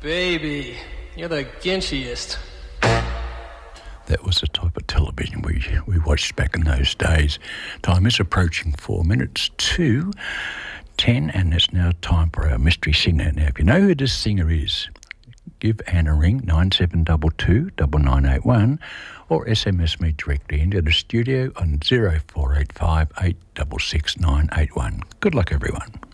Baby, you're the ginchiest. That was the type of television we watched back in those days. Time is approaching 4 minutes to 10, and it's now time for our mystery singer. Now, if you know who this singer is, give Anne a ring, 9722 9981, or SMS me directly into the studio on 0485 866 981. Good luck, everyone.